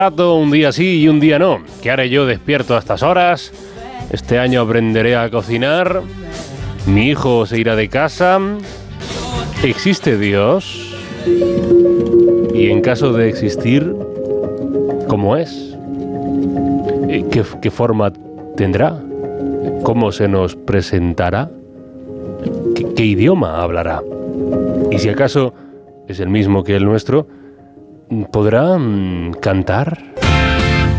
Un día sí y un día no. ¿Qué haré yo despierto a estas horas? Este año aprenderé a cocinar. Mi hijo se irá de casa. ¿Existe Dios? Y en caso de existir, ¿cómo es? ¿Qué forma tendrá? ¿Cómo se nos presentará? ¿Qué idioma hablará? Y si acaso es el mismo que el nuestro, ¿podrá cantar?